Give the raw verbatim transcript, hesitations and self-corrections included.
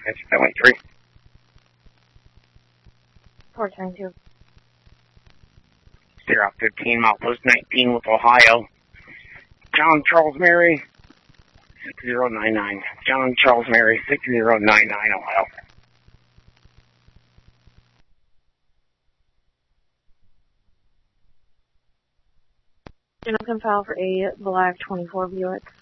That's seven three. four ten two. Zero fifteen, Milepost nineteen with Ohio. John Charles Mary, six zero nine nine. John Charles Mary, six zero nine nine, Ohio. General can file for a black twenty-four Buick.